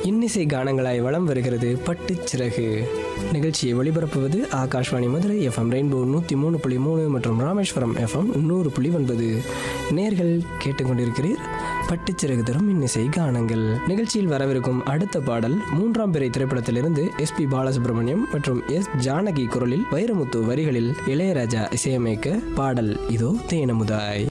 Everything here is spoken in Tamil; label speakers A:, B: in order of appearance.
A: இன்னிசை கானங்களாய் வலம் வருகிறது பட்டுச்சிறகு. நிகழ்ச்சியை ஒளிபரப்புவது ஆகாஷ்வாணி மதுரை எஃப்எம் ரெயின்போ 103.3 மற்றும் ராமேஸ்வரம் எஃப்எம் 100.9. நேர்கள் கேட்டுக்கொண்டிருக்கிறீர் பட்டுச்சிறகு தரும் இன்னிசை கானங்கள். நிகழ்ச்சியில் வரவிருக்கும் அடுத்த பாடல் 3ஆம் பிறை திரைப்படத்திலிருந்து SP பாலசுப்ரமணியம் மற்றும் S ஜானகி குரலில் வைரமுத்து வரிகளில் இளையராஜா இசையமைக்க பாடல் இதோ தேனமுதாய்.